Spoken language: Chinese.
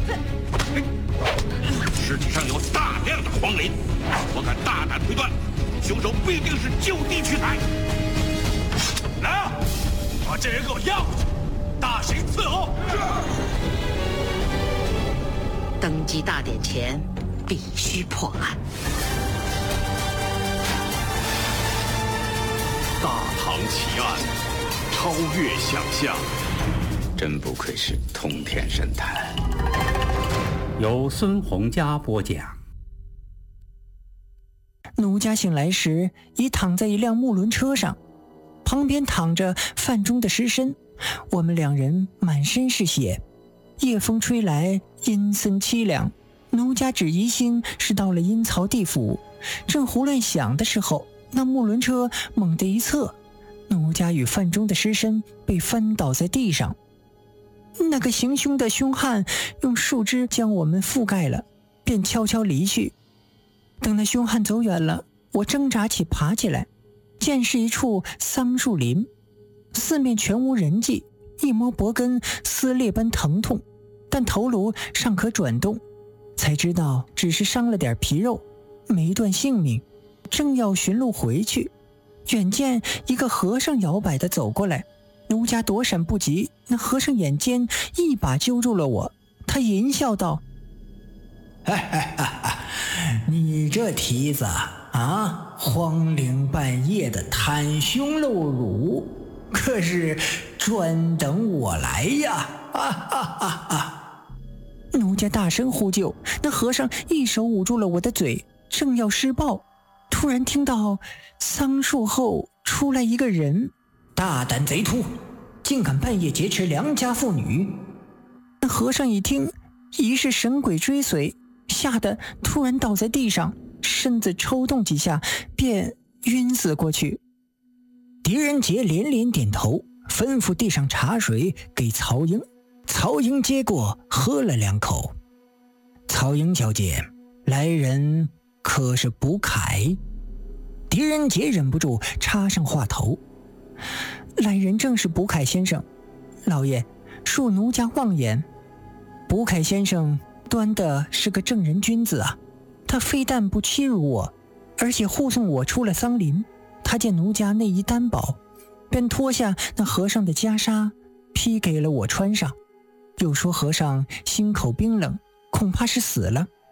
尸体上有大量的黄磷，我敢大胆推断，凶手必定是就地取材。来啊，把这人给我押回去，大刑伺候。 登基大典前必须破案。 大唐奇案，超越想象。 真不愧是通天神探。 由孙洪佳播讲。 奴家醒来时已躺在一辆木轮车上，旁边躺着范中的尸身，我们两人满身是血，夜风吹来，阴森凄凉。奴家只疑心是到了阴曹地府，正胡乱想的时候，那木轮车猛地一侧，奴家与范中的尸身被翻倒在地上。那个行凶的凶悍用树枝将我们覆盖了，便悄悄离去。等那凶悍走远了，我挣扎起爬起来，见是一处桑树林，四面全无人迹，一摸脖根撕裂般疼痛，但头颅尚可转动，才知道只是伤了点皮肉，没断性命。正要寻路回去，远见一个和尚摇摆地走过来，奴家躲闪不及，那和尚眼尖一把揪住了我，他淫笑道：你这蹄子啊，荒陵半夜的袒胸露乳，可是专等我来呀！奴家大声呼救，那和尚一手捂住了我的嘴，正要施暴，突然听到桑树后出来一个人，大胆贼徒，竟敢半夜劫持良家妇女！那和尚一听，疑是神鬼追随，吓得突然倒在地上，身子抽动几下，便晕死过去。狄仁杰连连点头，吩咐递上茶水给曹英。曹英接过，喝了2口。曹英小姐，来人可是卜凯？狄仁杰忍不住插上话头。来人正是卜凯先生，老爷，恕奴家妄言。卜凯先生端的是个正人君子啊，他非但不欺辱我，而且护送我出了桑林。他见奴家内衣单薄，便脱下那和尚的袈裟披给了我穿上，又说和尚心口冰冷，恐怕是死了，